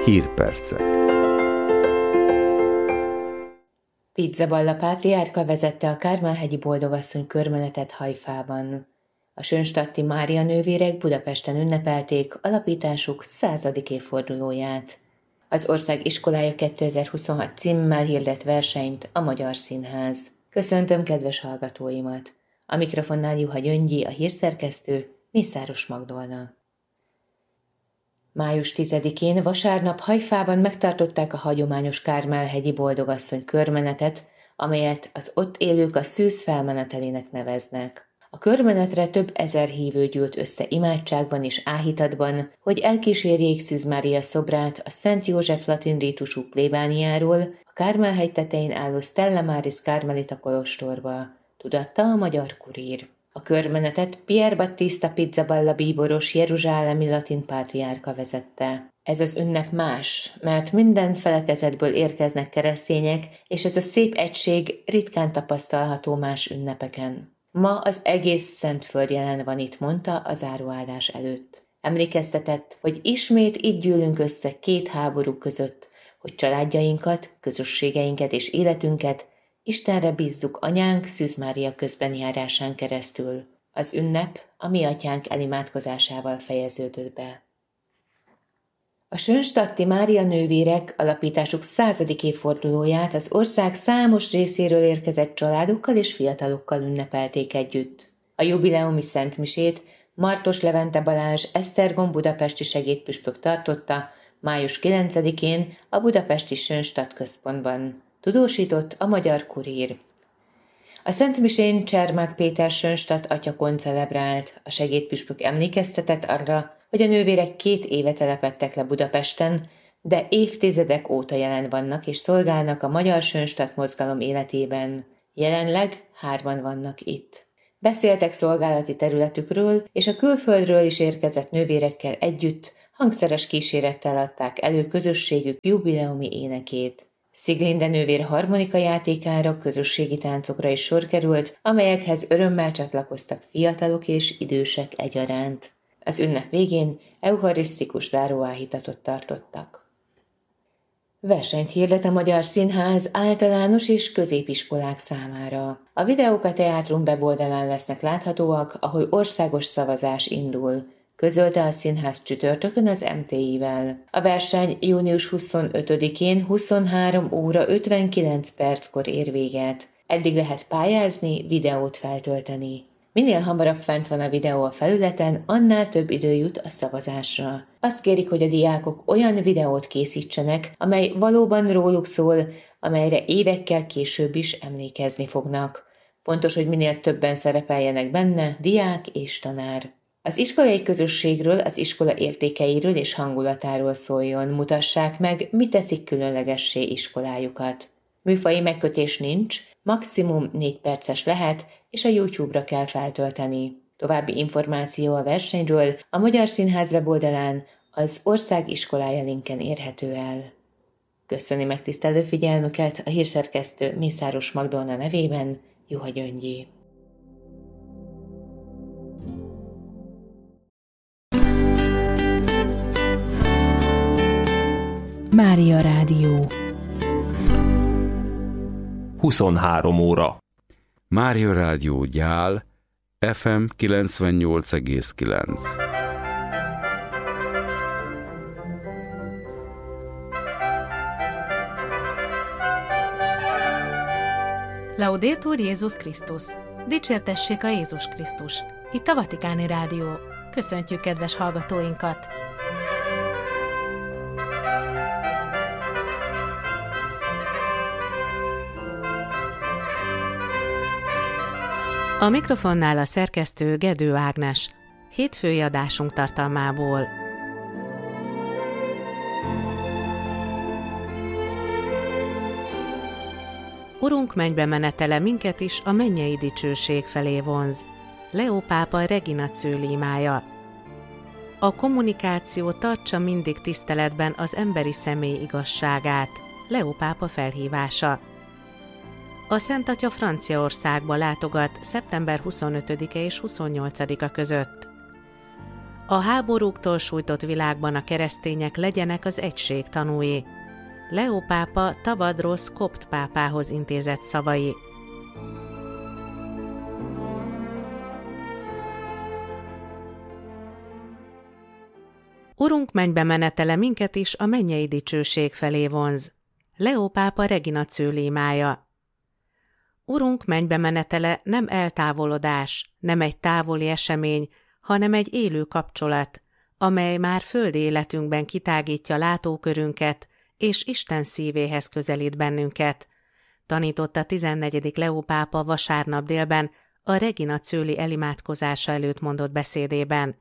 Hírpercek. Pizzaballa pátriárka vezette a Kármán-hegyi Boldogasszony körmenetet Hajfában. A Schönstadti Mária nővérek Budapesten ünnepelték alapításuk 100. évfordulóját. Az ország iskolája 2026 címmel hirdet versenyt a Magyar Színház. Köszöntöm kedves hallgatóimat! A mikrofonnál Juha Gyöngyi, a hírszerkesztő, Mészáros Magdolna. Május 10-én vasárnap Hajfában megtartották a hagyományos Kármán-hegyi Boldogasszony körmenetet, amelyet az ott élők a szűz felmenetelének neveznek. A körmenetre több ezer hívő gyűlt össze imádságban és áhítatban, hogy elkísérjék Szűz Mária szobrát a Szent József latin rítusú plébániáról a Kármán-hegy tetején álló Stella Maris Karmelita kolostorba, tudatta a Magyar Kurír. A körmenetet Pier Battista Pizzaballa bíboros jeruzsálemi latin pátriárka vezette. Ez az ünnep más, mert minden felekezetből érkeznek keresztények, és ez a szép egység ritkán tapasztalható más ünnepeken. Ma az egész Szentföld jelen van itt, mondta a záróáldás előtt. Emlékeztetett, hogy ismét itt gyűlünk össze két háború között, hogy családjainkat, közösségeinket és életünket Istenre bízzuk Anyánk Szűz Mária közbenjárásán keresztül. Az ünnep a mi atyánk elimádkozásával fejeződött be. A Schönstadti Mária nővérek alapításuk 100. évfordulóját az ország számos részéről érkezett családokkal és fiatalokkal ünnepelték együtt. A jubileumi szentmisét Martos Levente Balázs Esztergom budapesti segédpüspök tartotta május 9-én a budapesti Schönstadt központban. Tudósított a Magyar Kurír. A szentmisén Csermák Péter Schönstadt atya koncelebrált, a segédpüspök emlékeztetett arra, hogy a nővérek 2 éve telepedtek le Budapesten, de évtizedek óta jelen vannak és szolgálnak a magyar Schönstadt mozgalom életében. Jelenleg 3 vannak itt. Beszéltek szolgálati területükről, és a külföldről is érkezett nővérekkel együtt hangszeres kísérettel adták elő közösségük jubileumi énekét. Sziglinde nővér harmonika játékára, közösségi táncokra is sor került, amelyekhez örömmel csatlakoztak fiatalok és idősek egyaránt. Az ünnep végén eucharisztikus záróáhítatot tartottak. Versenyt hirdet a Magyar Színház általános és középiskolák számára. A videók a teátrum weboldalán lesznek láthatóak, ahol országos szavazás indul, közölte a színház csütörtökön az MTI-vel. A verseny június 25-én 23 óra 59 perckor ér véget. Eddig lehet pályázni, videót feltölteni. Minél hamarabb fent van a videó a felületen, annál több idő jut a szavazásra. Azt kérik, hogy a diákok olyan videót készítsenek, amely valóban róluk szól, amelyre évekkel később is emlékezni fognak. Fontos, hogy minél többen szerepeljenek benne, diák és tanár. Az iskolai közösségről, az iskola értékeiről és hangulatáról szóljon, mutassák meg, mi teszik különlegessé iskolájukat. Műfaji megkötés nincs, maximum 4 perces lehet, és a YouTube-ra kell feltölteni. További információ a versenyről a Magyar Színház weboldalán az ország iskolája linken érhető el. Köszöni megtisztelő figyelmüket a hírszerkesztő Mészáros Magdolna nevében, Juha Gyöngyi. Mária Rádió 23 óra. Mária Rádió Gyál, FM 98,9. Laudetur Jézus Krisztus! Dicsértessék a Jézus Krisztus! Itt a Vatikáni Rádió. Köszöntjük kedves hallgatóinkat! A mikrofonnál a szerkesztő Gedő Ágnes. Hétfői adásunk tartalmából. Urunk mennybe menetele minket is a mennyei dicsőség felé vonz. Leó pápa Regina Cőlímája. A kommunikáció tartsa mindig tiszteletben az emberi személy igazságát. Leó pápa felhívása. A Szent Atya Franciaországba látogat szeptember 25-e és 28-a között. A háborúktól sújtott világban a keresztények legyenek az egység tanúi. Leó pápa Tavadrosz kopt pápához intézett szavai. Urunk mennybe menetele minket is a mennyei dicsőség felé vonz. Leó pápa Regina Coeli. Urunk mennybe menetele nem eltávolodás, nem egy távoli esemény, hanem egy élő kapcsolat, amely már földi életünkben kitágítja látókörünket, és Isten szívéhez közelít bennünket, tanította 14. Leó pápa vasárnap délben a Regina Coeli elimádkozása előtt mondott beszédében.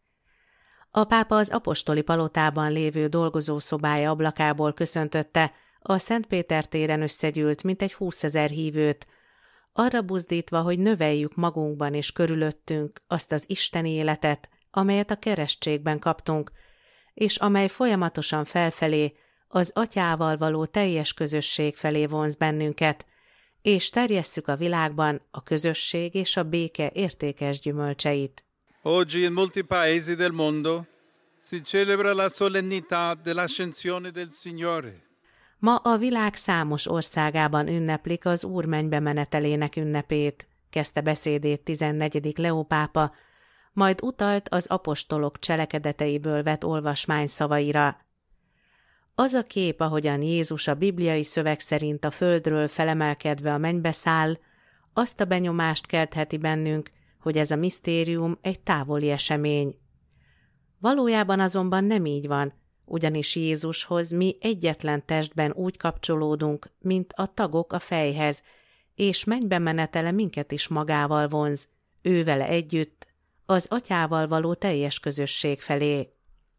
A pápa az apostoli palotában lévő dolgozószobája ablakából köszöntötte a Szent Péter téren összegyűlt mintegy 20 000 hívőt, arra buzdítva, hogy növeljük magunkban és körülöttünk azt az isteni életet, amelyet a keresztségben kaptunk, és amely folyamatosan felfelé, az Atyával való teljes közösség felé vonz bennünket, és terjesszük a világban a közösség és a béke értékes gyümölcseit. Oggi in molti paesi del mondo si celebra la solennità dell'ascensione del Signore. Ma a világ számos országában ünneplik az Úr mennybe menetelének ünnepét, kezdte beszédét 14. Leó pápa, majd utalt az apostolok cselekedeteiből vett olvasmány szavaira. Az a kép, ahogyan Jézus a bibliai szöveg szerint a földről felemelkedve a mennybe száll, azt a benyomást keltheti bennünk, hogy ez a misztérium egy távoli esemény. Valójában azonban nem így van, ugyanis Jézushoz mi egyetlen testben úgy kapcsolódunk, mint a tagok a fejhez, és mennybe menetele minket is magával vonz, ő vele együtt, az Atyával való teljes közösség felé.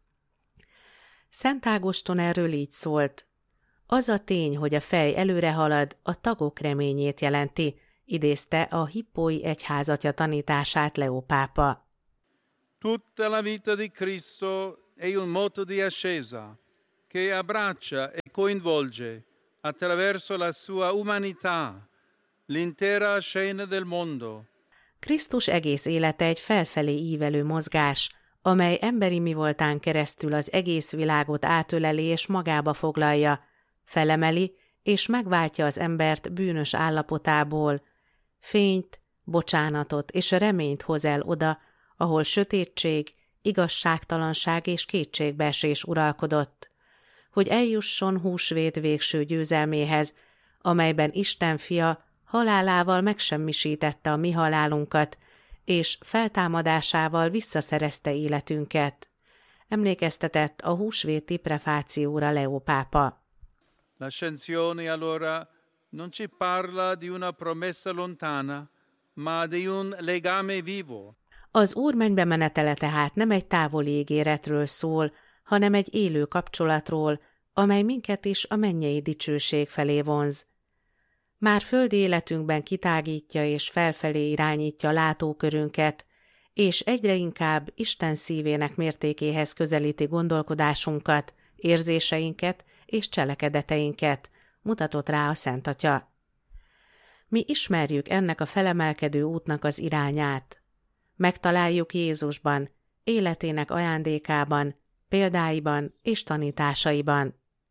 Szent Ágoston erről így szólt. Az a tény, hogy a fej előre halad, a tagok reményét jelenti, idézte a hippói egyházatja tanítását Leó pápa. Tutta la vita di Cristo è un moto di ascesa che abbraccia e coinvolge attraverso la sua umanità l'intera scena del mondo. Krisztus egész élete egy felfelé ívelő mozgás, amely emberi mi voltán keresztül az egész világot átöleli és magába foglalja, felemeli és megváltja az embert bűnös állapotából, fényt, bocsánatot és reményt hoz el oda, ahol sötétség, igazságtalanság és kétségbeesés uralkodott, hogy eljusson húsvét végső győzelméhez, amelyben Isten fia halálával megsemmisítette a mi halálunkat, és feltámadásával visszaszerezte életünket. Emlékeztetett a húsvéti prefációra Leó pápa. L'ascensione allora non ci parla di una promessa lontana, ma di un legame vivo. Az Úr mennybe menetele tehát nem egy távoli ígéretről szól, hanem egy élő kapcsolatról, amely minket is a mennyei dicsőség felé vonz. Már földi életünkben kitágítja és felfelé irányítja látókörünket, és egyre inkább Isten szívének mértékéhez közelíti gondolkodásunkat, érzéseinket és cselekedeteinket, mutatott rá a Szent Atya. Mi ismerjük ennek a felemelkedő útnak az irányát. Megtaláljuk Jézusban, életének ajándékában, példáiban és tanításaiban.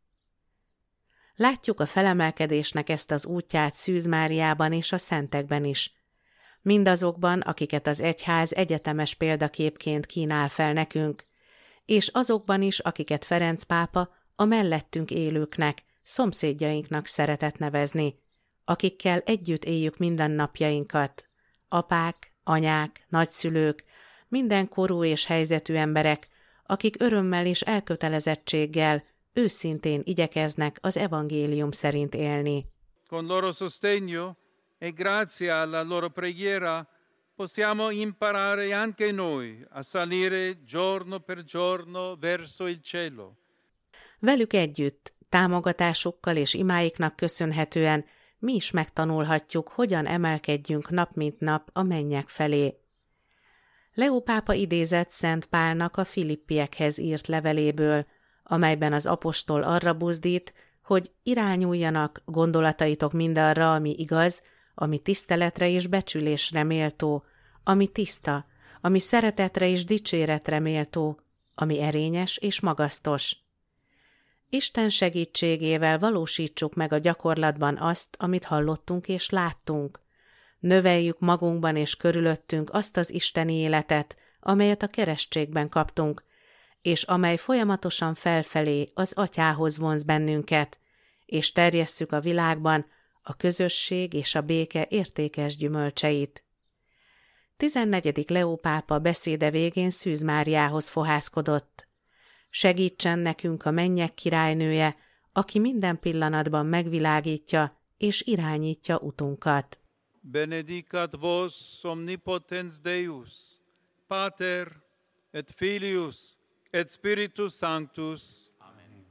Látjuk a felemelkedésnek ezt az útját Szűz Máriában és a szentekben is. Mindazokban, akiket az egyház egyetemes példaképként kínál fel nekünk, és azokban is, akiket Ferenc pápa a mellettünk élőknek, szomszédjainknak szeretett nevezni, akikkel együtt éljük mindennapjainkat, apák, anyák, nagyszülők, minden korú és helyzetű emberek, akik örömmel és elkötelezettséggel őszintén igyekeznek az evangélium szerint élni. Con loro sostegno e grazie alla loro preghiera possiamo imparare anche noi a salire giorno per giorno verso il cielo. Velük együtt, támogatásukkal és imáiknak köszönhetően mi is megtanulhatjuk, hogyan emelkedjünk nap mint nap a mennyek felé. Leó pápa idézett Szent Pálnak a Filippiekhez írt leveléből, amelyben az apostol arra buzdít, hogy irányuljanak gondolataitok mindarra, ami igaz, ami tiszteletre és becsülésre méltó, ami tiszta, ami szeretetre és dicséretre méltó, ami erényes és magasztos. Isten segítségével valósítsuk meg a gyakorlatban azt, amit hallottunk és láttunk. Növeljük magunkban és körülöttünk azt az isteni életet, amelyet a keresztségben kaptunk, és amely folyamatosan felfelé az Atyához vonz bennünket, és terjesszük a világban a közösség és a béke értékes gyümölcseit. 14. Leó pápa beszéde végén Szűz Máriához fohászkodott. Segítsen nekünk a mennyek királynője, aki minden pillanatban megvilágítja és irányítja utunkat. Benedicat vos omnipotens Deus, Pater et Filius et Spiritus Sanctus. Amen.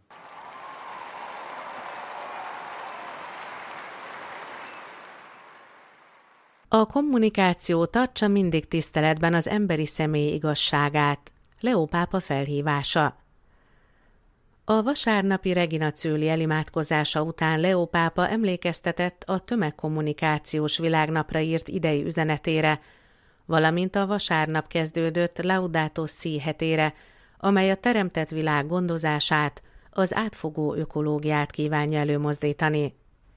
A kommunikáció tartsa mindig tiszteletben az emberi személy igazságát. Leó pápa felhívása. A vasárnapi Regina Coeli elimádkozása után Leó pápa emlékeztetett a tömegkommunikációs világnapra írt idei üzenetére, valamint a vasárnap kezdődött Laudato Si hetére, amely a teremtett világ gondozását, az átfogó ökológiát kívánja előmozdítani.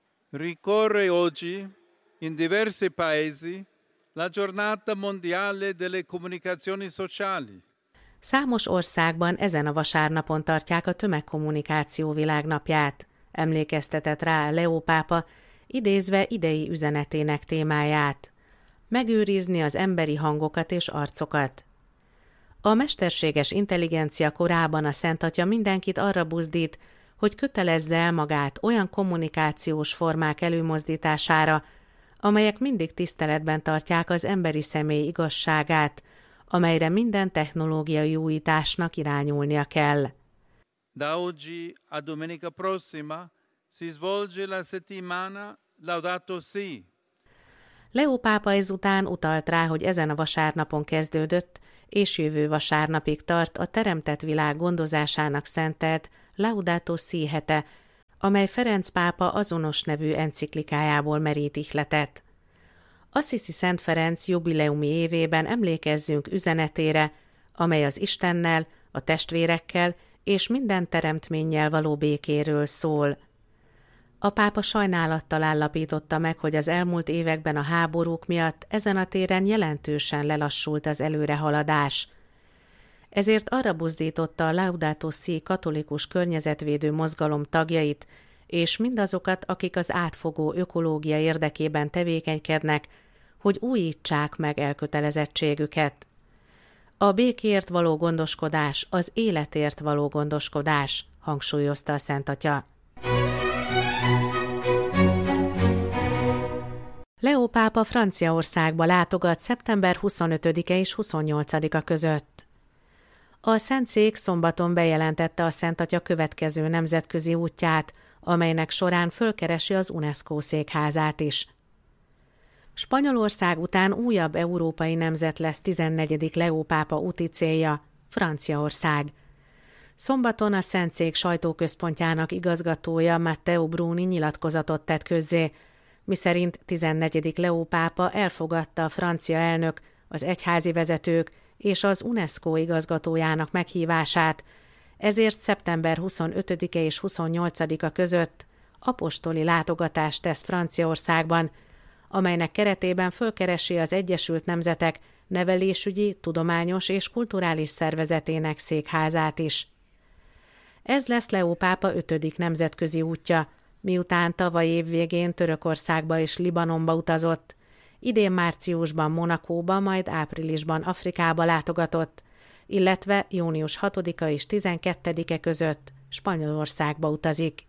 Ricorre oggi in diversi paesi la giornata mondiale delle comunicazioni sociali. Számos országban ezen a vasárnapon tartják a tömegkommunikáció világnapját, emlékeztetett rá Leó pápa, idézve idei üzenetének témáját. Megőrizni az emberi hangokat és arcokat. A mesterséges intelligencia korában a Szent Atya mindenkit arra buzdít, hogy kötelezze el magát olyan kommunikációs formák előmozdítására, amelyek mindig tiszteletben tartják az emberi személy igazságát, amelyre minden technológiai újításnak irányulnia kell. Da oggi a domenica prossima si svolge la settimana Laudato Si. Leó pápa ezután utalt rá, hogy ezen a vasárnapon kezdődött, és jövő vasárnapig tart a teremtett világ gondozásának szentelt Laudato Si hete, amely Ferenc pápa azonos nevű enciklikájából merít ihletet. Assisi Szent Ferenc jubileumi évében emlékezzünk üzenetére, amely az Istennel, a testvérekkel és minden teremtménnyel való békéről szól. A pápa sajnálattal állapította meg, hogy az elmúlt években a háborúk miatt ezen a téren jelentősen lelassult az előrehaladás. Ezért arra buzdította a Laudato Si katolikus környezetvédő mozgalom tagjait, és mindazokat, akik az átfogó ökológia érdekében tevékenykednek, hogy újítsák meg elkötelezettségüket. A békért való gondoskodás, az életért való gondoskodás, hangsúlyozta a Szent Atya. Leó pápa Franciaországba látogat szeptember 25-e és 28-a között. A Szentszék szombaton bejelentette a Szent Atya következő nemzetközi útját, amelynek során fölkeresi az UNESCO székházát is. Spanyolország után újabb európai nemzet lesz 14. Leó pápa úti célja, Franciaország. Szombaton a Szentszék sajtóközpontjának igazgatója Matteo Bruni nyilatkozatot tett közzé, miszerint 14. Leó pápa elfogadta a francia elnök, az egyházi vezetők és az UNESCO igazgatójának meghívását, ezért szeptember 25-e és 28-a között apostoli látogatást tesz Franciaországban, amelynek keretében fölkeresi az Egyesült Nemzetek nevelésügyi, tudományos és kulturális szervezetének székházát is. Ez lesz Leó pápa 5. nemzetközi útja, miután tavaly év végén Törökországba és Libanonba utazott, idén márciusban Monakóba, majd áprilisban Afrikába látogatott, illetve június 6-a és 12-e között Spanyolországba utazik.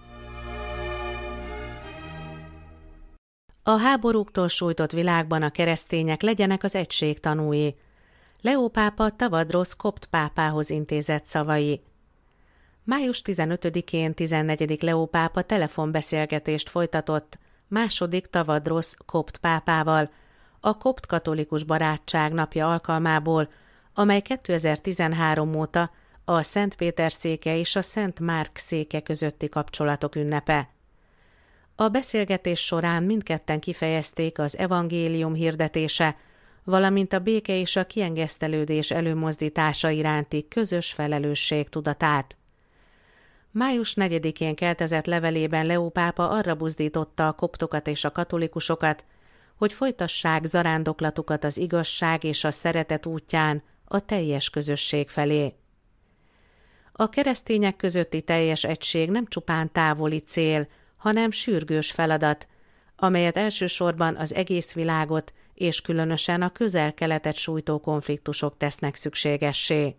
A háborúktól sújtott világban a keresztények legyenek az egység tanúi. Leó pápa Tavadrosz kopt pápához intézett szavai. Május 15-én 14. Leó pápa telefonbeszélgetést folytatott második Tavadrosz kopt pápával, a kopt katolikus barátság napja alkalmából, amely 2013 óta a Szent Péter széke és a Szent Márk széke közötti kapcsolatok ünnepe. A beszélgetés során mindketten kifejezték az evangélium hirdetése, valamint a béke és a kiengesztelődés előmozdítása iránti közös felelősség tudatát. Május 4-én keltezett levelében Leó pápa arra buzdította a koptokat és a katolikusokat, hogy folytassák zarándoklatukat az igazság és a szeretet útján a teljes közösség felé. A keresztények közötti teljes egység nem csupán távoli cél, hanem sürgős feladat, amelyet elsősorban az egész világot és különösen a Közel-Keletet sújtó konfliktusok tesznek szükségessé.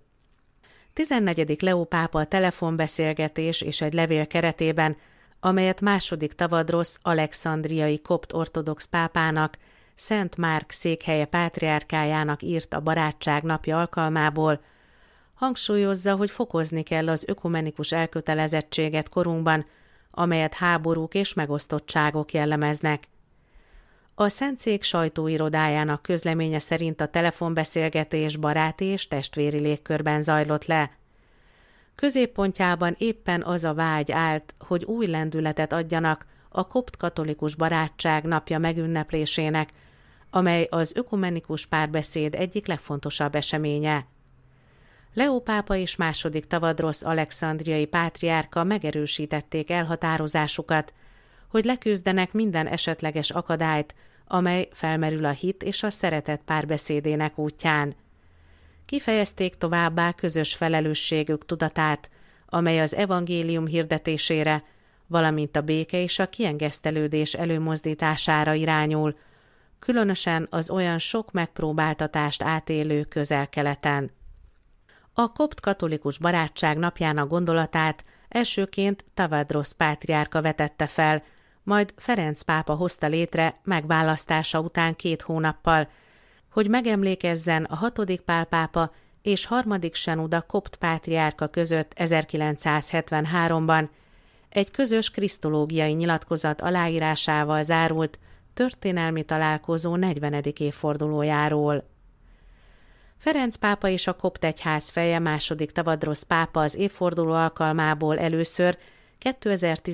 14. Leó pápa a telefonbeszélgetés és egy levél keretében, amelyet II. Tavadrosz alexandriai kopt ortodox pápának, Szent Márk székhelye pátriárkájának írt a Barátság napja alkalmából, hangsúlyozza, hogy fokozni kell az ökumenikus elkötelezettséget korunkban, amelyet háborúk és megosztottságok jellemeznek. A Szentszék sajtóirodájának közleménye szerint a telefonbeszélgetés baráti és testvéri légkörben zajlott le. Középpontjában éppen az a vágy állt, hogy új lendületet adjanak a kopt katolikus barátság napja megünneplésének, amely az ökumenikus párbeszéd egyik legfontosabb eseménye. Leó pápa és II. Tavadrosz alexandriai pátriárka megerősítették elhatározásukat, hogy leküzdenek minden esetleges akadályt, amely felmerül a hit és a szeretet párbeszédének útján. Kifejezték továbbá közös felelősségük tudatát, amely az evangélium hirdetésére, valamint a béke és a kiengesztelődés előmozdítására irányul, különösen az olyan sok megpróbáltatást átélő Közel-Keleten. A kopt katolikus barátság napjának gondolatát elsőként Tavadrosz pátriárka vetette fel, majd Ferenc pápa hozta létre megválasztása után 2 hónappal, hogy megemlékezzen a 6. Pál pápa és 3. Senoda kopt pátriárka között 1973-ban egy közös krisztológiai nyilatkozat aláírásával zárult történelmi találkozó 40. évfordulójáról. Ferenc pápa és a kopt egyház feje II. Tavadrosz pápa az évforduló alkalmából először 2010